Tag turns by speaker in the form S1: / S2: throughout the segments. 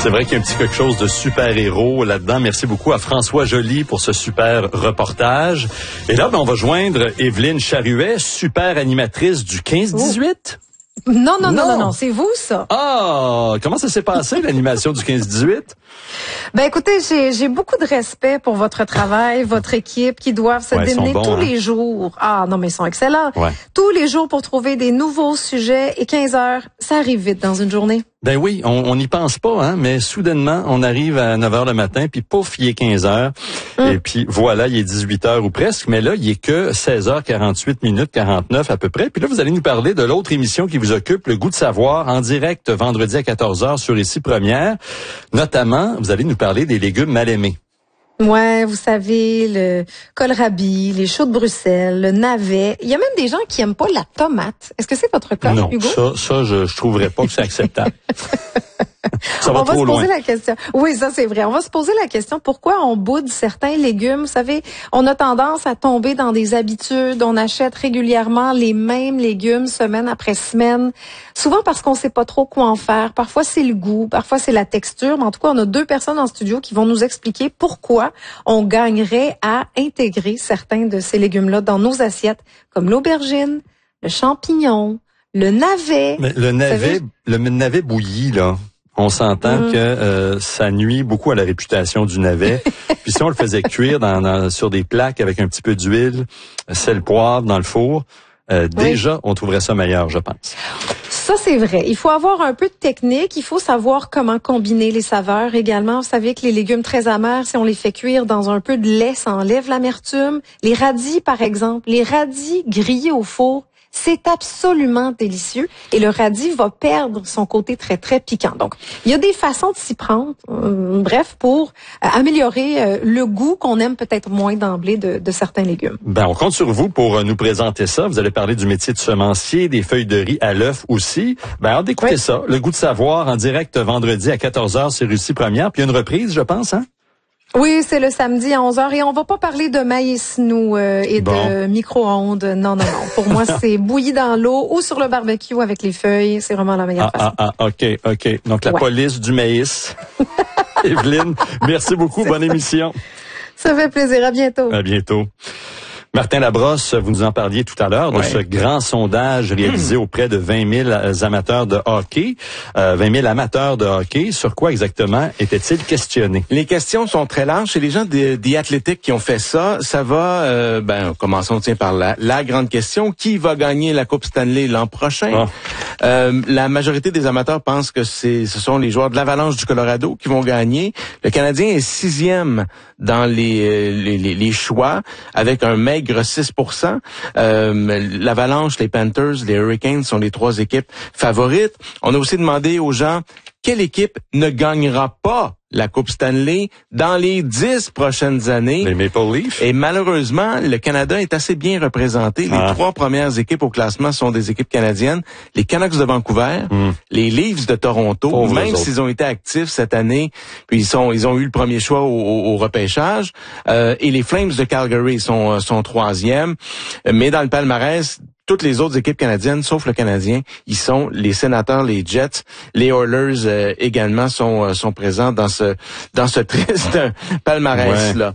S1: C'est vrai qu'il y a un petit quelque chose de super-héros là-dedans. Merci beaucoup à François Joly pour ce super reportage. Et là, on va joindre Évelyne Charuet, super animatrice du 15-18.
S2: Non, c'est vous, ça.
S1: Ah, comment ça s'est passé, l'animation du 15-18?
S2: Ben, écoutez, j'ai beaucoup de respect pour votre travail, votre équipe qui doivent se démener tous les jours. Ah, non, mais ils sont excellents.
S1: Ouais.
S2: Tous les jours pour trouver des nouveaux sujets et 15 heures, ça arrive vite dans une journée.
S1: Ben oui, on n'y pense pas, hein, mais soudainement, on arrive à 9 heures le matin, puis pouf, il est 15 heures. Et puis voilà, il est 18 heures ou presque, mais là, il est que 16h48 minutes 49 à peu près. Puis là, vous allez nous parler de l'autre émission qui vous occupe, Le Goût de savoir, en direct vendredi à 14h sur Ici Première. Notamment, vous allez nous parler des légumes mal aimés.
S2: Ouais, vous savez, le kohlrabi, les choux de Bruxelles, le navet. Il y a même des gens qui aiment pas la tomate. Est-ce que c'est votre cas,
S1: non,
S2: Hugo?
S1: Ça, je trouverais pas que c'est acceptable. Ça va
S2: on va
S1: trop
S2: se poser
S1: loin.
S2: la question. Oui, ça c'est vrai. On va se poser la question pourquoi on boude certains légumes. Vous savez, on a tendance à tomber dans des habitudes. On achète régulièrement les mêmes légumes semaine après semaine. Souvent parce qu'on sait pas trop quoi en faire. Parfois c'est le goût, parfois c'est la texture. Mais en tout cas, on a deux personnes en studio qui vont nous expliquer pourquoi on gagnerait à intégrer certains de ces légumes-là dans nos assiettes, comme l'aubergine, le champignon, le navet.
S1: Mais le navet bouilli, là. On s'entend que ça nuit beaucoup à la réputation du navet. Puis si on le faisait cuire sur des plaques avec un petit peu d'huile, sel, poivre dans le four, déjà, on trouverait ça meilleur, je pense.
S2: Ça, c'est vrai. Il faut avoir un peu de technique. Il faut savoir comment combiner les saveurs également. Vous savez que les légumes très amers, si on les fait cuire dans un peu de lait, ça enlève l'amertume. Les radis, par exemple, les radis grillés au four, c'est absolument délicieux et le radis va perdre son côté très, très piquant. Donc, il y a des façons de s'y prendre, pour améliorer le goût qu'on aime peut-être moins d'emblée de certains légumes.
S1: Ben, on compte sur vous pour nous présenter ça. Vous allez parler du métier de semencier, des feuilles de riz à l'œuf aussi. Ben, hâte d'écouter ça. Le Goût de savoir en direct vendredi à 14h sur Ici Première. Puis il y a une reprise, je pense, hein?
S2: Oui, c'est le samedi à 11h et on va pas parler de maïs, nous, de micro-ondes. Non. Pour moi, c'est bouilli dans l'eau ou sur le barbecue avec les feuilles. C'est vraiment la meilleure façon.
S1: OK. Donc, la police du maïs. Évelyne, merci beaucoup. Bonne émission.
S2: Ça fait plaisir. À bientôt.
S1: À bientôt. Martin Labrosse, vous nous en parliez tout à l'heure de ce grand sondage réalisé auprès de 20 000 amateurs de hockey. 20 000 amateurs de hockey. Sur quoi exactement étaient-ils questionnés?
S3: Les questions sont très larges. Chez les gens The Athletic qui ont fait ça, ça va, commençons par la grande question. Qui va gagner la Coupe Stanley l'an prochain? La majorité des amateurs pensent que ce sont les joueurs de l'Avalanche du Colorado qui vont gagner. Le Canadien est 6e dans les choix avec un maigre 6%. L'Avalanche, les Panthers, les Hurricanes sont les 3 équipes favorites. On a aussi demandé aux gens quelle équipe ne gagnera pas la Coupe Stanley dans les 10 prochaines années.
S1: Les Maple Leafs.
S3: Et malheureusement, le Canada est assez bien représenté. Les 3 premières équipes au classement sont des équipes canadiennes. Les Canucks de Vancouver, les Leafs de Toronto, même s'ils ont été actifs cette année, puis ils ont eu le premier choix au repêchage. Et les Flames de Calgary sont 3e. Mais dans le palmarès, toutes les autres équipes canadiennes, sauf le Canadien, ils sont les Sénateurs, les Jets, les Oilers également sont présents dans ce triste palmarès là.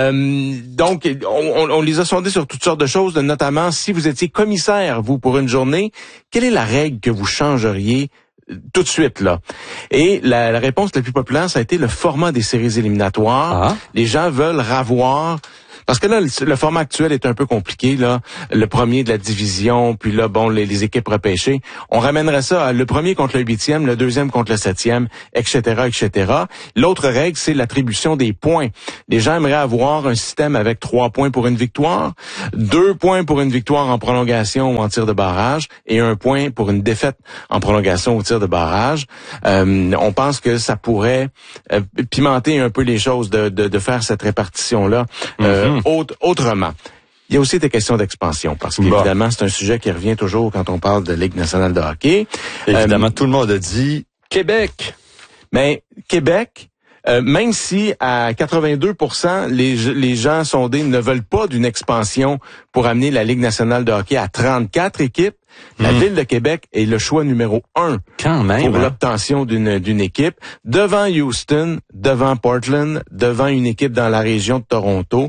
S3: Donc on les a sondés sur toutes sortes de choses, notamment si vous étiez commissaire vous pour une journée, quelle est la règle que vous changeriez tout de suite là? Et la réponse la plus populaire, ça a été le format des séries éliminatoires. Les gens veulent revoir. Parce que là, le format actuel est un peu compliqué, là. Le premier de la division, puis là, les équipes repêchées. On ramènerait ça à le premier contre le 8e, le deuxième contre le 7e, etc., etc. L'autre règle, c'est l'attribution des points. Les gens aimeraient avoir un système avec 3 points pour une victoire, 2 points pour une victoire en prolongation ou en tir de barrage, et 1 point pour une défaite en prolongation ou tir de barrage. On pense que ça pourrait pimenter un peu les choses de faire cette répartition-là. Autrement. Il y a aussi des questions d'expansion, parce qu'évidemment, c'est un sujet qui revient toujours quand on parle de Ligue nationale de hockey.
S1: Évidemment, tout le monde a dit Québec.
S3: Mais Québec, même si à 82%, les gens sondés ne veulent pas d'une expansion pour amener la Ligue nationale de hockey à 34 équipes, La Ville de Québec est le choix numéro 1
S1: quand même,
S3: pour l'obtention d'une équipe, devant Houston, devant Portland, devant une équipe dans la région de Toronto.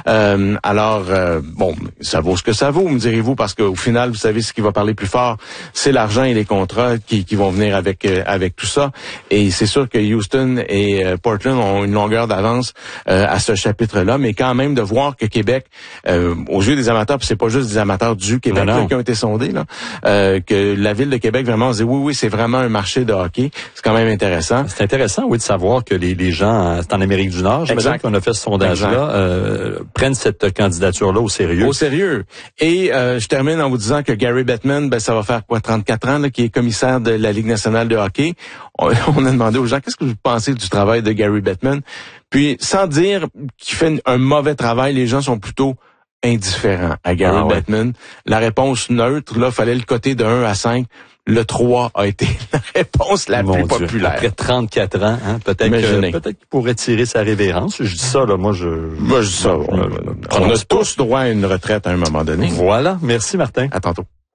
S3: Bon, ça vaut ce que ça vaut, me direz-vous, parce qu'au final, vous savez, ce qui va parler plus fort, c'est l'argent et les contrats qui vont venir avec tout ça. Et c'est sûr que Houston et Portland ont une longueur d'avance à ce chapitre-là, mais quand même de voir que Québec, aux yeux des amateurs, puis c'est pas juste des amateurs du Québec qui ont été sondés, là, que la Ville de Québec vraiment se dit oui, c'est vraiment un marché de hockey. C'est quand même intéressant.
S1: C'est intéressant, oui, de savoir que les gens, c'est en Amérique du Nord, j'imagine qu'on a fait ce sondage-là, prennent cette candidature-là au sérieux.
S3: Au sérieux. Et je termine en vous disant que Gary Bettman, ça va faire 34 ans, qui est commissaire de la Ligue nationale de hockey. On a demandé aux gens, qu'est-ce que vous pensez du travail de Gary Bettman? Puis, sans dire qu'il fait un mauvais travail, les gens sont plutôt indifférents à Gary Bettman. La réponse neutre, là, fallait le coter de 1 à 5. Le 3 a été la réponse la plus populaire.
S1: Après 34 ans, hein, peut-être qu'il pourrait tirer sa révérence. Je dis ça, là, moi je dis ça.
S3: On a tous droit à une retraite à un moment donné.
S1: Voilà. Merci, Martin.
S3: À tantôt.